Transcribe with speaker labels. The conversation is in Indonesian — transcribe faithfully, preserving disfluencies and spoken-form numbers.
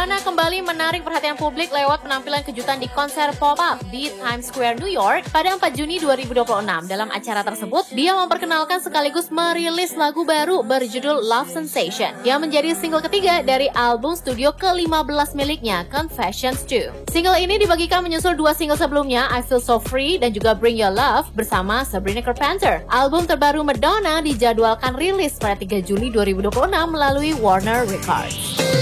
Speaker 1: Madonna kembali menarik perhatian publik lewat penampilan kejutan di konser pop-up di Times Square, New York pada empat Juni dua ribu dua puluh enam. Dalam acara tersebut, dia memperkenalkan sekaligus merilis lagu baru berjudul Love Sensation yang menjadi single ketiga dari album studio ke lima belas miliknya, Confessions two. Single ini dibagikan menyusul dua single sebelumnya, I Feel So Free dan juga Bring Your Love bersama Sabrina Carpenter. Album terbaru Madonna dijadwalkan rilis pada tiga Juli dua ribu dua puluh enam melalui Warner Records.